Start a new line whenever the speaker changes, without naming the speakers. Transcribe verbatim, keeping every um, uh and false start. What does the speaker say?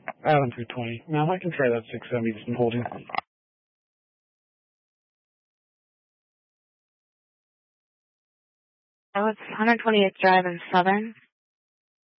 Island three twenty. Ma'am, I can try that six seventy just in holding.
Oh, it's one twenty-eighth Drive in Southern.